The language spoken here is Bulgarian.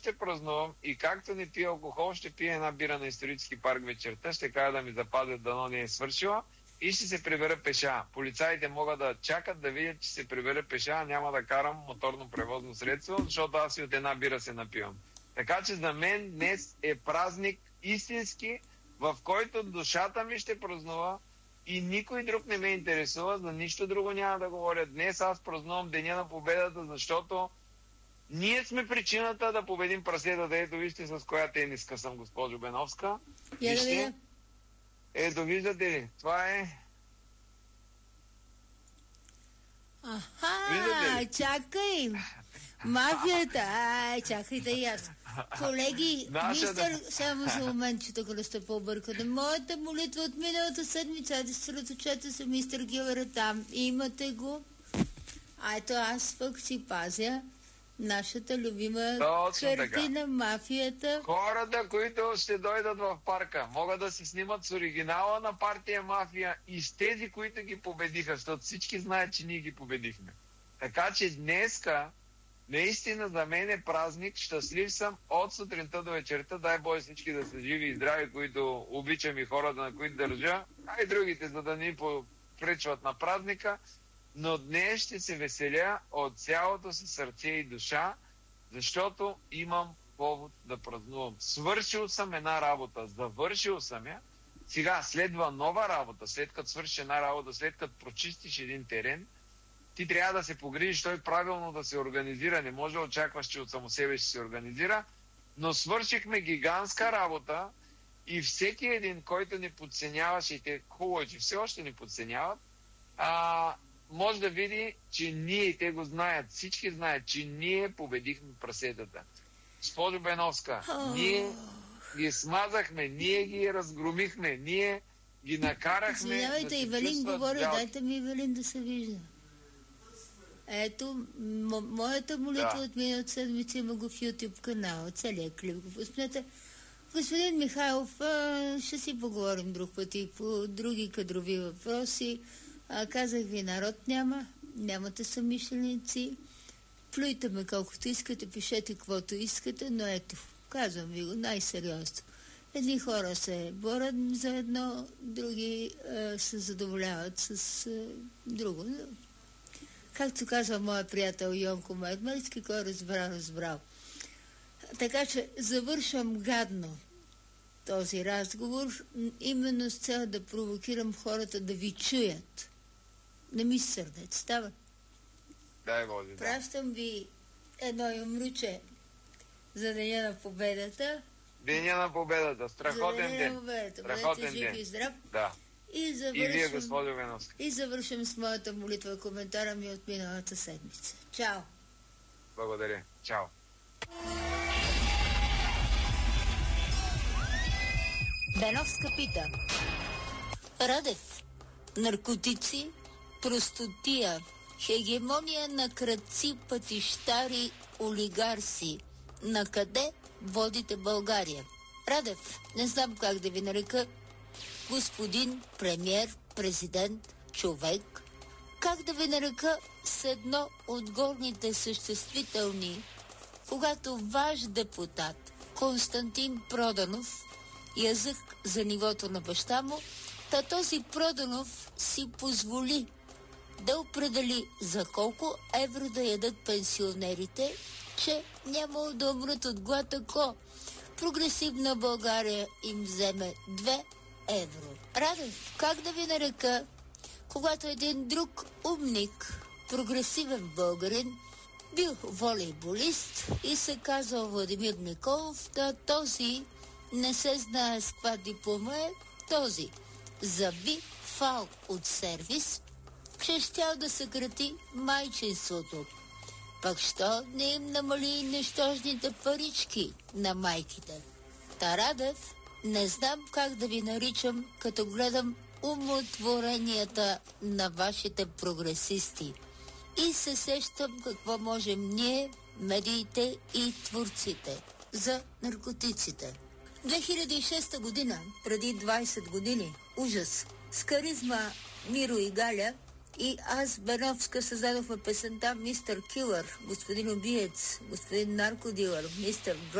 ще празнувам и както не пия алкохол, ще пия една бира на исторически парк вечерта, ще кажа да ми запазят, дано не е свършила и ще се прибера пеша. Полицаите могат да чакат да видят, че се прибера пеша, а няма да карам моторно превозно средство, защото аз и от една бира се напивам. Така че за мен днес е празник истински, в който душата ми ще празнува и никой друг не ме интересува, за нищо друго няма да говоря. Днес аз празнувам Деня на победата, защото ние сме причината да победим прасетата. Ето вижте с коя тениска съм, госпожо Беновска. Вижте. Ето виждате ли? Това е... Аха, чакай! Мафията! Чакайте и аз. Колеги, мистер, само за момент, че тук да сте по-объркани. Моята молитва от миналата седмица, да съсредоточете се, мистер Гилър, там. Имате го. Ето аз пък си пазя нашата любима картина, мафията. Хората, които ще дойдат в парка, могат да се снимат с оригинала на партия Мафия и с тези, които ги победиха, защото всички знаят, че ние ги победихме. Така че днеска наистина за мен е празник, щастлив съм от сутринта до вечерта, дай Боже всички да са живи и здрави, които обичам и хората, на които държа, а и другите, за да ни попречват на празника. Но днес ще се веселя от цялото си сърце и душа, защото имам повод да празнувам. Свършил съм една работа, завършил съм я. Сега следва нова работа, след като свършиш една работа, след като прочистиш един терен, ти трябва да се погрижиш той правилно да се организира. Не може да очакваш, че от само себе ще се организира, но свършихме гигантска работа и всеки един, който ни подценяваше, и те хубаво, че все още ни подценяват, може да види, че ние, те го знаят, всички знаят, че ние победихме прасетата. Госпожо Беновска, ние ги смазахме, ние ги разгромихме, ние ги накарахме. Извинявайте, да Ивелин говори, дайте ми Ивелин да се вижда. Ето, моята молитва от миналата седмица има го в YouTube канала, целият клип го пуснете. Господин Михайлов, ще си поговорим друг път и по други кадрови въпроси. Казах ви, народ нямате съмишленици, плюйте ме колкото искате, пишете каквото искате, но ето, казвам ви го най-сериозно. Едни хора се борят за едно, други се задоволяват с друго. Както казва моя приятел Йонко Медмарски, кой разбрал. Така че завършвам гадно този разговор, именно с цел да провокирам хората да ви чуят. Не ми сърдец, става. Дай Боже, да. Пращам ви едно юмруче за Деня на победата. Деня на победата, страхотен ден. Бъдете жив и здрав. Да. И вие, госпожо Веновска. И завършим с моята молитва, коментара ми от миналата седмица. Чао! Благодаря. Чао! Беновска пита. Радев, наркотици, простотия, хегемония на крадци, пътищари, олигарси. На къде водите България? Радев, не знам как да ви нарека, господин, премиер, президент, човек. Как да ви нарека с едно от горните съществителни, когато ваш депутат Константин Проданов язък за нивото на баща му, та този Проданов си позволи да определи за колко евро да ядат пенсионерите, че нямало да умрат от глад, ако прогресивна България им вземе 2 евро. Радев, как да ви нарека, когато един друг умник, прогресивен българин, бил волейболист и се казал Владимир Николов, да този не се знае с каква диплома е, този заби фал от сервис, че щял да съкрати майчинството. Пък що не им намали нищожните парички на майките? Тарадев, не знам как да ви наричам, като гледам умотворенията на вашите прогресисти. И се сещам какво можем ние, медиите и творците, за наркотиците. 2006 година, преди 20 години, ужас, с каризма Миро и Галя и аз, Беновска, създадохме песента Мистер Килър, господин убиец, господин наркодилър, мистер